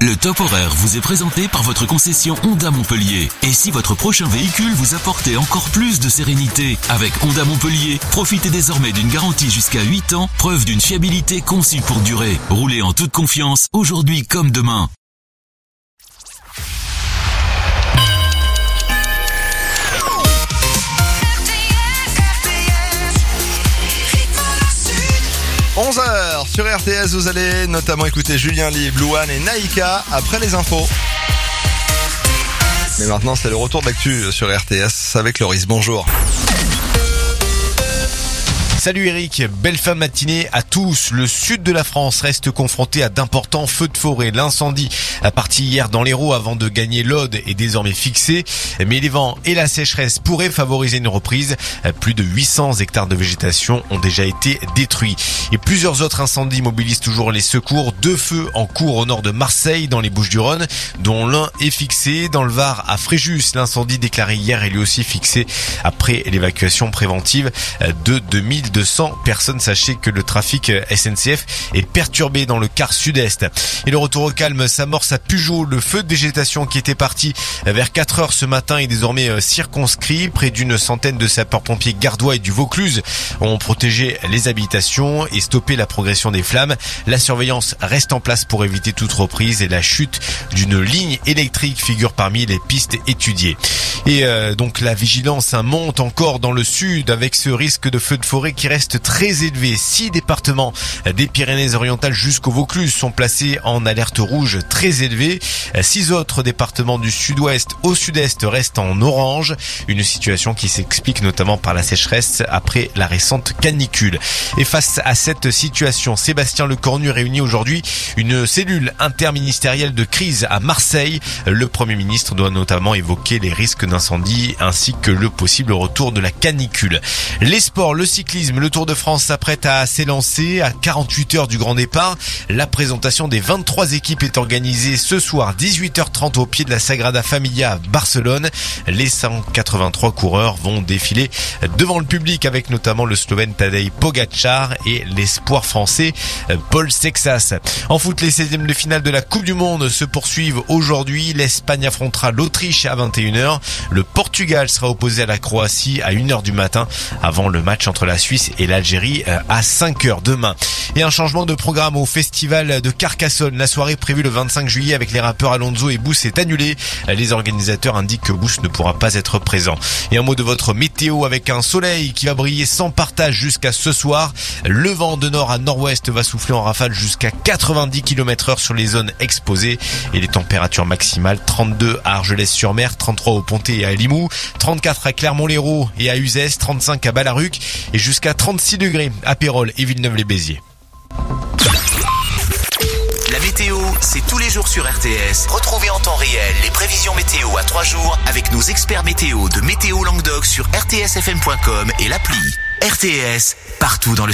Le top horaire vous est présenté par votre concession Honda Montpellier. Et si votre prochain véhicule vous apportait encore plus de sérénité? Avec Honda Montpellier, profitez désormais d'une garantie jusqu'à 8 ans, preuve d'une fiabilité conçue pour durer. Roulez en toute confiance, aujourd'hui comme demain. – 11h sur RTS, vous allez notamment écouter Julien Lee, Blue One et Naïka après les infos. Mais maintenant c'est le retour de l'actu sur RTS avec Loris, bonjour. Salut Eric, belle fin de matinée à tous. Le sud de la France reste confronté à d'importants feux de forêt. L'incendie parti hier dans l'Hérault avant de gagner l'Aude est désormais fixé. Mais les vents et la sécheresse pourraient favoriser une reprise. Plus de 800 hectares de végétation ont déjà été détruits. Et plusieurs autres incendies mobilisent toujours les secours. 2 feux en cours au nord de Marseille dans les Bouches-du-Rhône, dont l'un est fixé. Dans le Var à Fréjus, l'incendie déclaré hier est lui aussi fixé après l'évacuation préventive de 2200 personnes. Sachez que le trafic SNCF est perturbé dans le quart sud-est. Et le retour au calme s'amorce à Pugeot. Le feu de végétation qui était parti vers 4 heures ce matin est désormais circonscrit. Près d'une centaine de sapeurs-pompiers gardois et du Vaucluse ont protégé les habitations et stoppé la progression des flammes. La surveillance reste en place pour éviter toute reprise et la chute d'une ligne électrique figure parmi les pistes étudiées. Et donc la vigilance monte encore dans le sud avec ce risque de feu de forêt qui reste très élevé. 6 départements des Pyrénées-Orientales jusqu'au Vaucluse sont placés en alerte rouge très élevée. 6 autres départements du sud-ouest au sud-est restent en orange. Une situation qui s'explique notamment par la sécheresse après la récente canicule. Et face à cette situation, Sébastien Lecornu réunit aujourd'hui une cellule interministérielle de crise à Marseille. Le Premier ministre doit notamment évoquer les risques d'incendie ainsi que le possible retour de la canicule. Les sports, le cyclisme, le Tour de France s'apprête à s'élancer à 48 heures du grand départ. La présentation des 23 équipes est organisée ce soir 18h30 au pied de la Sagrada Familia à Barcelone. Les 183 coureurs vont défiler devant le public avec notamment le Slovène Tadej Pogačar et l'espoir français Paul Sexas. En foot, les 16e de finale de la Coupe du Monde se poursuivent aujourd'hui. L'Espagne affrontera l'Autriche à 21h. Le Portugal sera opposé à la Croatie à 1h du matin avant le match entre la Suisse et l'Algérie à 5h demain. Et un changement de programme au festival de Carcassonne. La soirée prévue le 25 juillet avec les rappeurs Alonso et Boost est annulée. Les organisateurs indiquent que Boost ne pourra pas être présent. Et un mot de votre météo avec un soleil qui va briller sans partage jusqu'à ce soir. Le vent de nord à nord-ouest va souffler en rafale jusqu'à 90 km/h sur les zones exposées. Et les températures maximales 32 à Argelès-sur-Mer, 33 au Pontet et à Limoux, 34 à Clermont-Lérault et à Uzès, 35 à Ballaruc et jusqu'à 36 degrés à Pérols et Villeneuve-les-Béziers. La météo, c'est tous les jours sur RTS. Retrouvez en temps réel les prévisions météo à 3 jours avec nos experts météo de Météo Languedoc sur rtsfm.com et l'appli. RTS, partout dans le